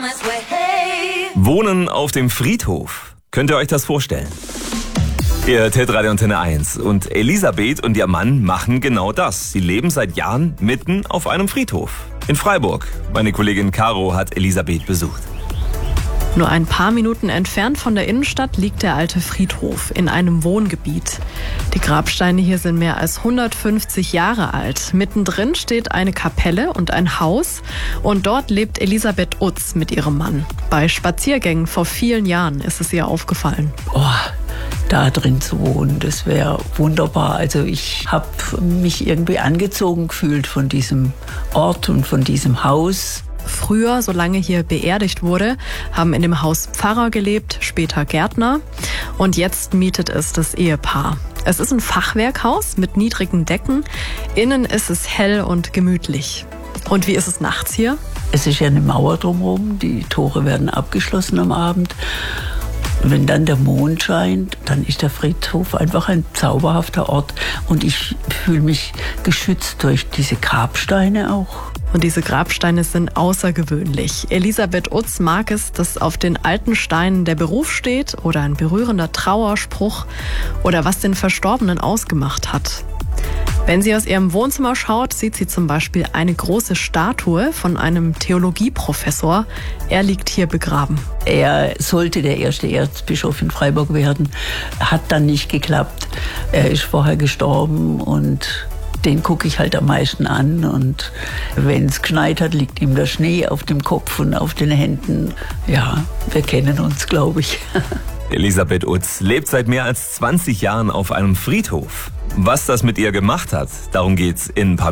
Wohnen auf dem Friedhof. Könnt ihr euch das vorstellen? Ihr hört Hitradio Antenne 1 und Elisabeth und ihr Mann machen genau das. Sie leben seit Jahren mitten auf einem Friedhof. In Freiburg. Meine Kollegin Caro hat Elisabeth besucht. Nur ein paar Minuten entfernt von der Innenstadt liegt der alte Friedhof in einem Wohngebiet. Die Grabsteine hier sind mehr als 150 Jahre alt. Mittendrin steht eine Kapelle und ein Haus und dort lebt Elisabeth Utz mit ihrem Mann. Bei Spaziergängen vor vielen Jahren ist es ihr aufgefallen. Da drin zu wohnen, das wäre wunderbar. Also ich habe mich irgendwie angezogen gefühlt von diesem Ort und von diesem Haus. Früher, solange hier beerdigt wurde, haben in dem Haus Pfarrer gelebt, später Gärtner. Und jetzt mietet es das Ehepaar. Es ist ein Fachwerkhaus mit niedrigen Decken. Innen ist es hell und gemütlich. Und wie ist es nachts hier? Es ist ja eine Mauer drumherum. Die Tore werden abgeschlossen am Abend. Wenn dann der Mond scheint, dann ist der Friedhof einfach ein zauberhafter Ort. Und ich fühle mich geschützt durch diese Grabsteine auch. Und diese Grabsteine sind außergewöhnlich. Elisabeth Utz mag es, dass auf den alten Steinen der Beruf steht oder ein berührender Trauerspruch oder was den Verstorbenen ausgemacht hat. Wenn sie aus ihrem Wohnzimmer schaut, sieht sie zum Beispiel eine große Statue von einem Theologieprofessor. Er liegt hier begraben. Er sollte der erste Erzbischof in Freiburg werden, hat dann nicht geklappt. Er ist vorher gestorben und den gucke ich halt am meisten an. Und wenn es geschneit hat, liegt ihm der Schnee auf dem Kopf und auf den Händen. Ja, wir kennen uns, glaube ich. Elisabeth Utz lebt seit mehr als 20 Jahren auf einem Friedhof. Was das mit ihr gemacht hat, darum geht's in ein paar Minuten.